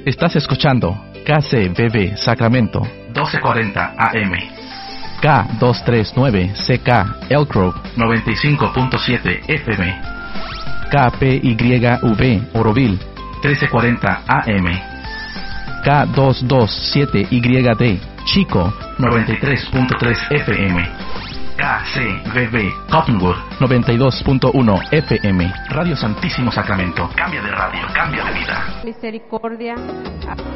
Estás escuchando KCBB Sacramento 1240 AM, K239CK Elk Grove 95.7 FM, KPYV Oroville 1340 AM, K227YD Chico 93.3 FM, KCBB Cottonwood 92.1 FM, Radio Santísimo Sacramento. Cambia de radio, cambia de vida. Misericordia.